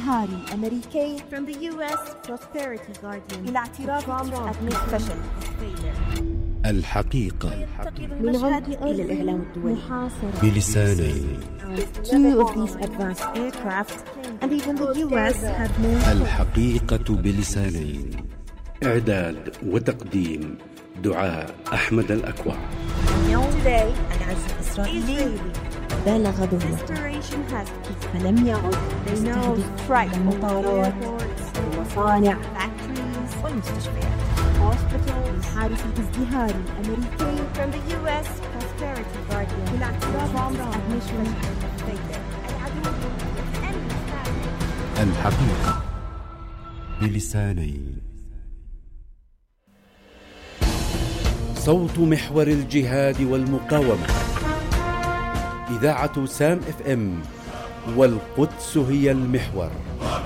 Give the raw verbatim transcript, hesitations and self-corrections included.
الازدهار الأمريكي From the U S Prosperity Guardian إلى اعتراف ترامب فشل. الحقيقة من المشهد إلى الإعلام الدولي بلسانين. Two of these advanced aircraft and even the U S have moved. الحقيقة بلسانين. إعداد وتقديم دعاء أحمد الأكوع. Today العزف الإسرائيلي بلغ ظهره فلم يعد يستهدف المطارات والمصانع والمستشفيات الحادث الازدهار الأمريكي From the U S Prosperity Guardian إلى اعتراف admission. الحقيقة بلسانين. صوت محور الجهاد والمقاومة. إذاعة سام اف ام، والقدس هي المحور.